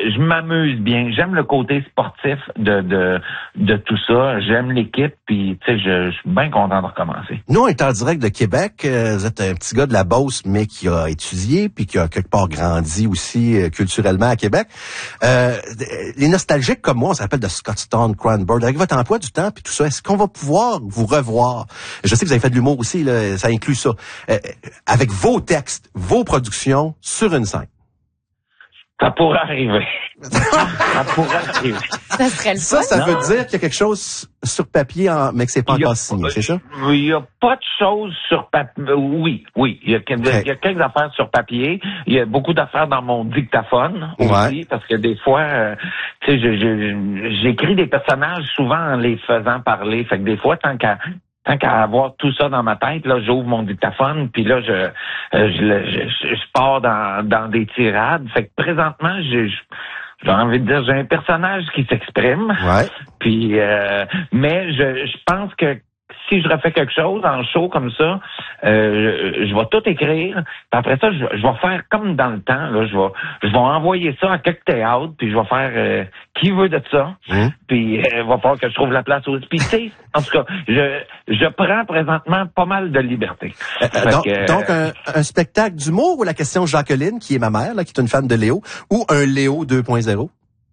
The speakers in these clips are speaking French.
je m'amuse bien. J'aime le côté sportif de tout ça. J'aime l'équipe, puis tu sais, je suis bien content de recommencer. Nous, on est en direct de Québec. Vous êtes un petit gars de la Beauce, mais qui a étudié, puis qui a quelque part grandi aussi culturellement à Québec. Les nostalgiques comme moi, on s'appelle de Scotstoun, Cranbourne. Avec votre emploi du temps, puis tout ça, est-ce qu'on va pouvoir vous revoir? Je sais que vous avez fait de l'humour aussi, là, ça inclut ça. Avec vos textes, vos productions sur une scène. Ça pourrait arriver. Ça pourrait arriver. Ça serait le fun. Ça veut dire qu'il y a quelque chose sur papier, mais que c'est pas encore signé, c'est ça? Il y a pas de choses sur papier. Oui. Il y a quelques affaires sur papier. Il y a beaucoup d'affaires dans mon dictaphone aussi, parce que des fois, tu sais, j'écris des personnages souvent en les faisant parler. Fait que des fois, tant qu'à avoir tout ça dans ma tête, là, j'ouvre mon dictaphone, puis là, je pars dans des tirades. Fait que présentement, j'ai envie de dire, j'ai un personnage qui s'exprime. Ouais. Puis, mais je pense que si je refais quelque chose en show comme ça, je vais tout écrire. Puis après ça, je vais faire comme dans le temps. Là, je vais envoyer ça à quelques théâtres, puis je vais faire qui veut de ça. Puis il va falloir que je trouve la place aussi. Puis tu sais, en tout cas, je prends présentement pas mal de liberté. Donc un spectacle d'humour ou la question Jacqueline, qui est ma mère, là, qui est une fan de Léo, ou un Léo 2.0?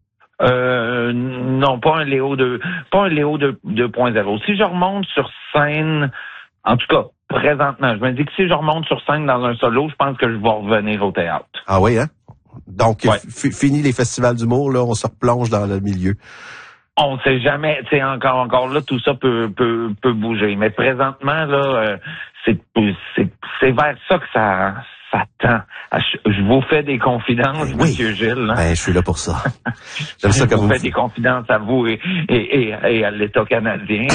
Non, pas un Léo 2.0. Si je remonte sur scène, en tout cas, présentement, je me dis que si je remonte sur scène dans un solo, je pense que je vais revenir au théâtre. Ah oui, hein? Donc, fini les festivals d'humour, là, on se replonge dans le milieu. On sait jamais, tu sais, encore là, tout ça peut bouger. Mais présentement, là, c'est vers ça que ça tend. Je vous fais des confidences, Monsieur Gilles. Hein? Ben, je suis là pour ça. J'aime ça comme vous fais des confidences à vous et à l'État canadien.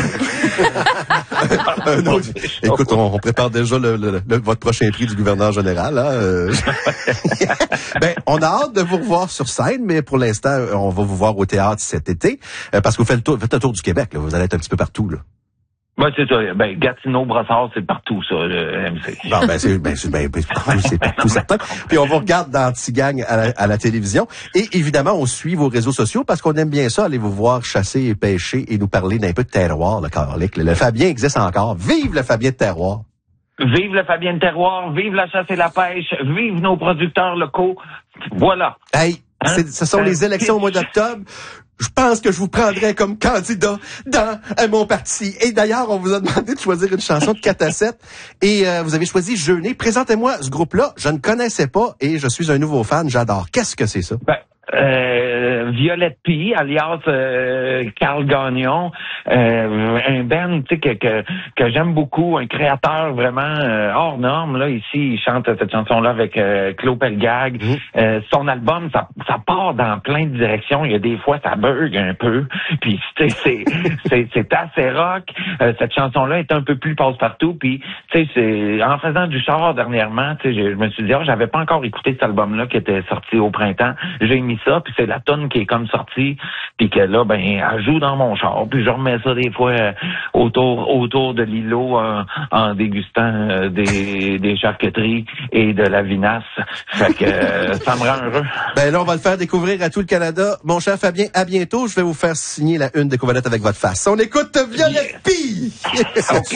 Écoute, on prépare déjà votre prochain prix du gouverneur général. Hein? Ben, on a hâte de vous revoir sur scène, mais pour l'instant, on va vous voir au théâtre cet été, parce que vous faites le tour du Québec. Là. Vous allez être un petit peu partout. Là. Ben, c'est ça. Ben, Gatineau, Brossard, c'est partout, ça, le MC. Non, c'est partout certain. Puis on vous regarde dans Petit Gang à la télévision. Et évidemment, on suit vos réseaux sociaux parce qu'on aime bien ça, aller vous voir chasser et pêcher et nous parler d'un peu de terroir, le Carlic. Le Fabien existe encore. Vive le Fabien de terroir! Vive le Fabien de terroir! Vive la chasse et la pêche! Vive nos producteurs locaux! Voilà! Hey, ce sont les élections au mois d'octobre. Je pense que je vous prendrais comme candidat dans mon parti. Et d'ailleurs, on vous a demandé de choisir une chanson de 4 à 7. Et vous avez choisi Jeûner. Présentez-moi ce groupe-là. Je ne connaissais pas et je suis un nouveau fan. J'adore. Qu'est-ce que c'est ça? Violette P, alias Carl Gagnon, un band tu sais que j'aime beaucoup, un créateur vraiment hors norme là. Ici, il chante cette chanson-là avec Claude Pelgag. Son album, ça part dans plein de directions. Il y a des fois ça bug un peu, puis tu sais c'est assez rock. Cette chanson-là est un peu plus passe-partout. Puis tu sais c'est en faisant du char dernièrement, tu sais je me suis dit j'avais pas encore écouté cet album-là qui était sorti au printemps. J'ai mis ça, puis c'est la tonne qui est comme sortie, puis que là, ben, elle joue dans mon char, puis je remets ça des fois autour de l'îlot en dégustant des charcuteries et de la vinasse. Fait que ça me rend heureux. Ben là, on va le faire découvrir à tout le Canada. Mon cher Fabien, à bientôt. Je vais vous faire signer la une des Couvalettes avec votre face. On écoute Violette P! OK.